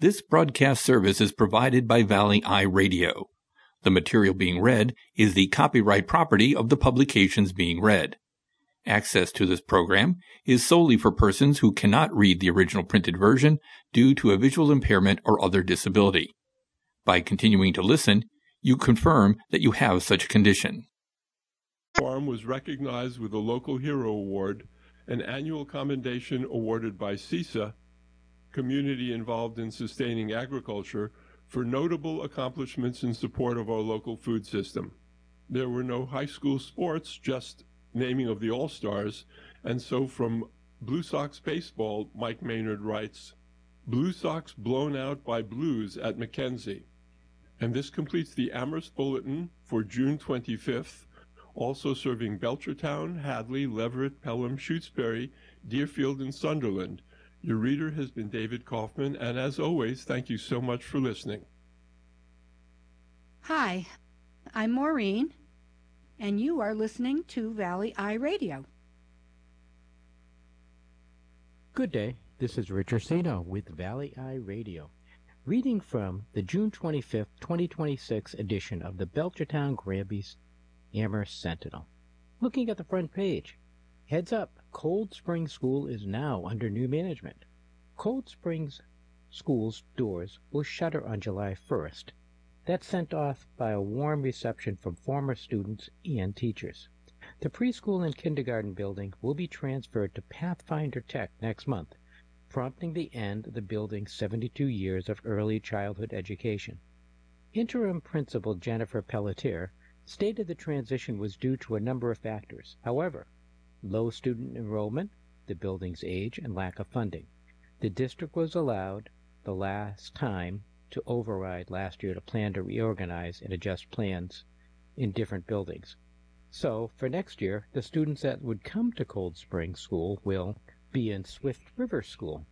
This broadcast service is provided by Valley Eye Radio. The material being read is the copyright property of the publications being read. Access to this program is solely for persons who cannot read the original printed version due to a visual impairment or other disability. By continuing to listen, you confirm that you have such a condition. Farm was recognized with a Local Hero Award, an annual commendation awarded by CISA, community involved in sustaining agriculture, for notable accomplishments in support of our local food system. There were no high school sports, just naming of the All-Stars, and so from Blue Sox Baseball, Mike Maynard writes, Blue Sox blown out by Blues at Mackenzie. And this completes the Amherst Bulletin for June 25th, also serving Belchertown, Hadley, Leverett, Pelham, Shutesbury, Deerfield, and Sunderland. Your reader has been David Kaufman, and as always, thank you so much for listening. Hi, I'm Maureen, and you are listening to Valley Eye Radio. Good day, this is Rich Orsino with Valley Eye Radio, reading from the June 25th, 2026 edition of the Belchertown Granby Amherst Sentinel. Looking at the front page, heads up, Cold Spring School is now under new management. Cold Springs School's doors will shutter on July 1st. That's sent off by a warm reception from former students and teachers. The preschool and kindergarten building will be transferred to Pathfinder Tech next month, prompting the end of the building's 72 years of early childhood education. Interim Principal Jennifer Pelletier stated the transition was due to a number of factors. However, low student enrollment, the building's age, and lack of funding. The district was allowed the last time to override last year to plan to reorganize and adjust plans in different buildings. So, for next year, the students that would come to Cold Spring School will be in Swift River School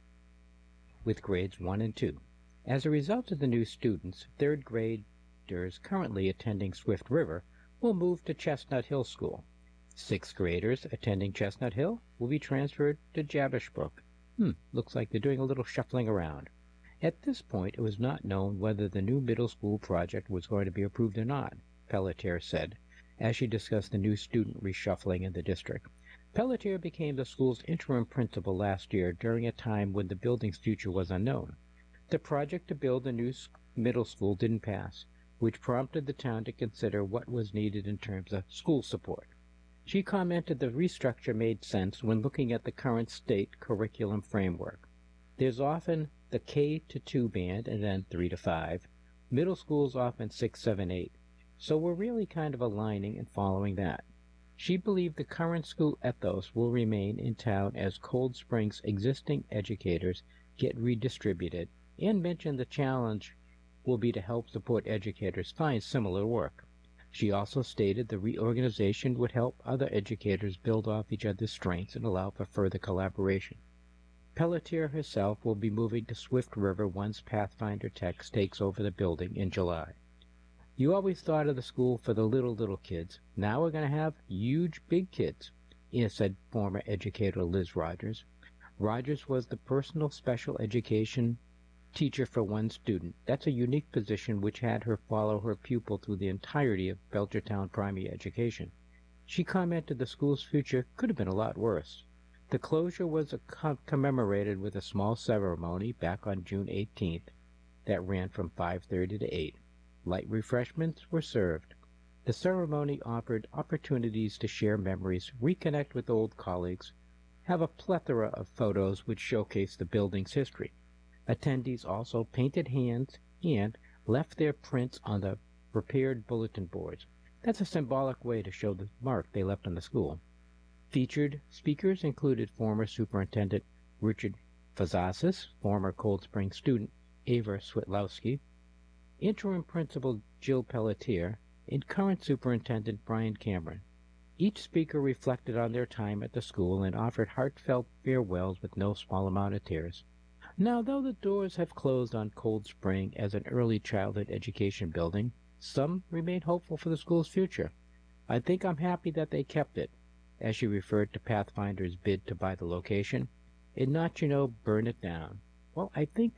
with grades 1 and 2. As a result of the new students, third graders currently attending Swift River will move to Chestnut Hill School. Sixth graders attending Chestnut Hill will be transferred to Jabishbrook. Looks like they're doing a little shuffling around. At this point, it was not known whether the new middle school project was going to be approved or not, Pelletier said, as she discussed the new student reshuffling in the district. Pelletier became the school's interim principal last year during a time when the building's future was unknown. The project to build a new middle school didn't pass, which prompted the town to consider what was needed in terms of school support. She commented the restructure made sense when looking at the current state curriculum framework. There's often the K-2 band and then 3-5. Middle school's often 6, 7, 8. So we're really kind of aligning and following that. She believed the current school ethos will remain in town as Cold Springs' existing educators get redistributed, and mentioned the challenge will be to help support educators find similar work. She also stated the reorganization would help other educators build off each other's strengths and allow for further collaboration. Pelletier herself will be moving to Swift River once Pathfinder Tech takes over the building in July. You always thought of the school for the little kids. Now we're going to have huge big kids, said former educator Liz Rogers. Rogers was the personal special education teacher for one student. That's a unique position which had her follow her pupil through the entirety of Belchertown primary education. She commented the school's future could have been a lot worse. The closure was commemorated with a small ceremony back on June 18th that ran from 5:30 to 8. Light refreshments were served. The ceremony offered opportunities to share memories, reconnect with old colleagues, have a plethora of photos which showcase the building's history. Attendees also painted hands and left their prints on the prepared bulletin boards. That's a symbolic way to show the mark they left on the school. Featured speakers included former Superintendent Richard Fazakis, former Cold Spring student Ava Switlowski, Interim Principal Jill Pelletier, and current Superintendent Brian Cameron. Each speaker reflected on their time at the school and offered heartfelt farewells with no small amount of tears. Now, though the doors have closed on Cold Spring as an early childhood education building, some remain hopeful for the school's future. I think I'm happy that they kept it, as she referred to Pathfinder's bid to buy the location, and not, burn it down. Well, I think